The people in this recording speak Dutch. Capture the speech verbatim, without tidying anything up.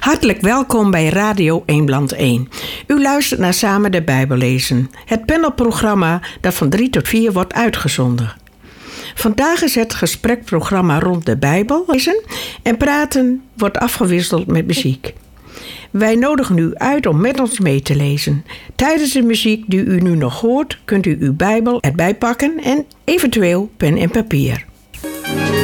Hartelijk welkom bij Radio Eemland één. U luistert naar Samen de Bijbel lezen. Het panelprogramma dat van drie tot vier wordt uitgezonden. Vandaag is het gesprekprogramma rond de Bijbel lezen en praten wordt afgewisseld met muziek. Wij nodigen u uit om met ons mee te lezen. Tijdens de muziek die u nu nog hoort, kunt u uw Bijbel erbij pakken en eventueel pen en papier.